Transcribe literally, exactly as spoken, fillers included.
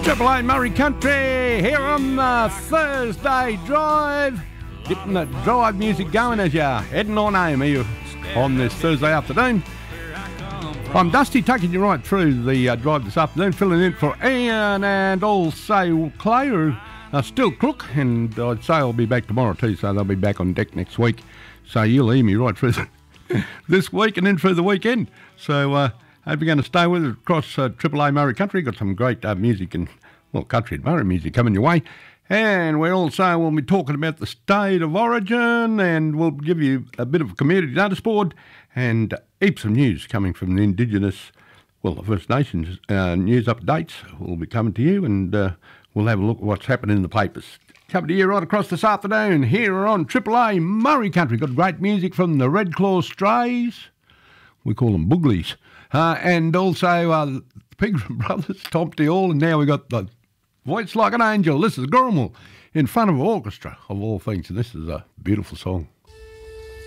Triple A Murray Country here on the Thursday Drive. Getting the drive music going as you're heading on home here on this Thursday afternoon. I'm Dusty, taking you right through the uh, drive this afternoon, filling in for Ian and also Clay, who are still crook, and I'd say I'll be back tomorrow too, so they'll be back on deck next week. So you'll hear me right through the, this week and then through the weekend. So uh, hope you're going to stay with us across uh, Triple A Murray Country. Got some great uh, music and, well, country and Murray music coming your way. And we also will be talking about the state of origin, and we'll give you a bit of a community notice board and heaps of news coming from the Indigenous, well, the First Nations uh, news updates will be coming to you, and uh, we'll have a look at what's happening in the papers. Coming to you right across this afternoon here on Triple A Murray Country. Got great music from the Red Claw Strays. We call them Booglies. Uh, and also uh, Pegram Brothers, Tom T. Hall, and now we got the Voice Like an Angel. This is Gormal in front of an orchestra, of all things, and this is a beautiful song.